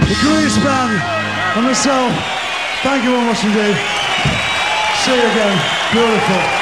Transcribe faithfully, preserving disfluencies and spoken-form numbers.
the greatest band and myself. Thank you very much indeed. See you again. Beautiful.